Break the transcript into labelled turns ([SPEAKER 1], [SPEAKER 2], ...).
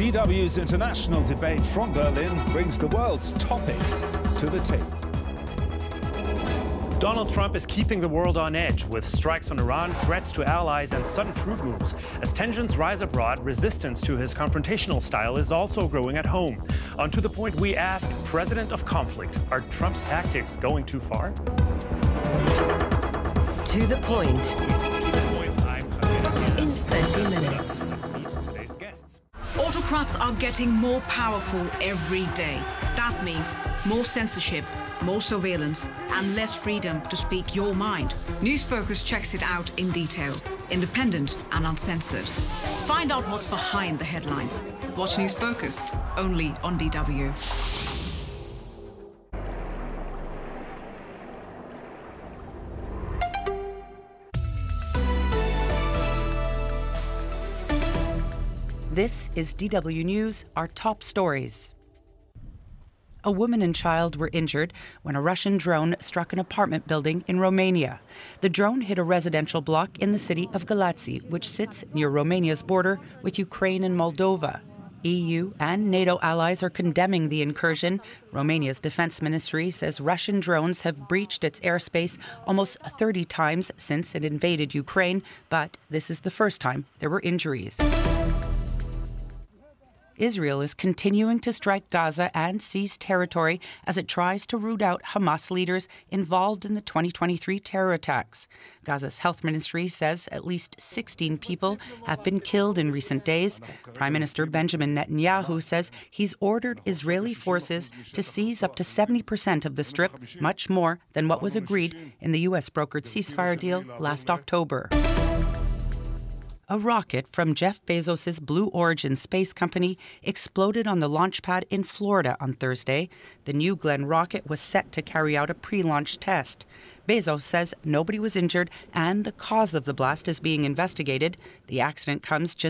[SPEAKER 1] DW's international debate from Berlin brings the world's topics to the table.
[SPEAKER 2] Donald Trump is keeping the world on edge with strikes on Iran, threats to allies, and sudden troop moves. As tensions rise abroad, resistance to his confrontational style is also growing at home. On To the Point, we ask, President of Conflict, are Trump's tactics going too far?
[SPEAKER 3] To the Point. In 30 minutes.
[SPEAKER 4] Autocrats are getting more powerful every day. That means more censorship, more surveillance, and less freedom to speak your mind. News Focus checks it out in detail, independent and uncensored. Find out what's behind the headlines. Watch News Focus, only on DW.
[SPEAKER 5] This is DW News, our top stories. A woman and child were injured when a Russian drone struck an apartment building in Romania. The drone hit a residential block in the city of Galați, which sits near Romania's border with Ukraine and Moldova. EU and NATO allies are condemning the incursion. Romania's defense ministry says Russian drones have breached its airspace almost 30 times since it invaded Ukraine, but this is the first time there were injuries. Israel is continuing to strike Gaza and seize territory as it tries to root out Hamas leaders involved in the 2023 terror attacks. Gaza's health ministry says at least 16 people have been killed in recent days. Prime Minister Benjamin Netanyahu says he's ordered Israeli forces to seize up to 70% of the Strip, much more than what was agreed in the U.S.-brokered ceasefire deal last October. A rocket from Jeff Bezos' Blue Origin space company exploded on the launch pad in Florida on Thursday. The New Glenn rocket was set to carry out a pre-launch test. Bezos says nobody was injured and the cause of the blast is being investigated. The accident comes just